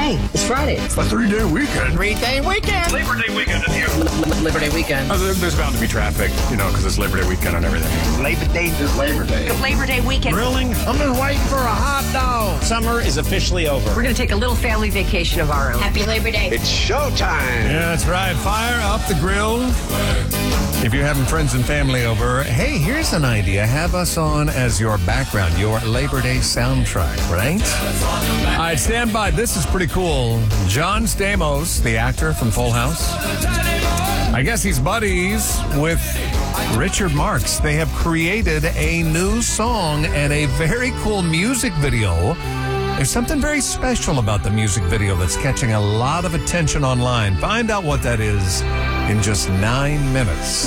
Hey, it's Friday. A 3-day weekend. 3-day weekend. Labor Day weekend is here. Labor Day weekend. There's bound to be traffic, because it's Labor Day weekend and everything. Labor Day is Labor Day. Labor Day weekend. Grilling. I'm just waiting for a hot dog. Summer is officially over. We're going to take a little family vacation of our own. Happy Labor Day. It's showtime. Yeah, that's right. Fire up the grill. If you're having friends and family over, hey, here's an idea. Have us on as your background, your Labor Day soundtrack, right? All right, stand by. This is pretty cool. John Stamos, the actor from Full House. I guess he's buddies with Richard Marx. They have created a new song and a very cool music video. There's something very special about the music video that's catching a lot of attention online. Find out what that is in just 9 minutes.